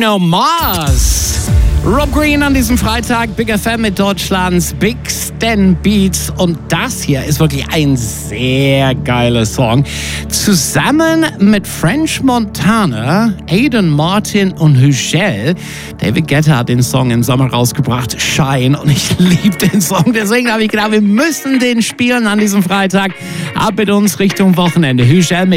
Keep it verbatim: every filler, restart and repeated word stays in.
Bruno Mars. Rob Green an diesem Freitag, Big F M mit Deutschlands Big Stan Beats. Und das hier ist wirklich ein sehr geiler Song. Zusammen mit French Montana, Aiden Martin und Hugel. David Guetta hat den Song im Sommer rausgebracht, Shine. Und ich liebe den Song. Deswegen habe ich gedacht, wir müssen den spielen an diesem Freitag. Ab mit uns Richtung Wochenende. Hugel mit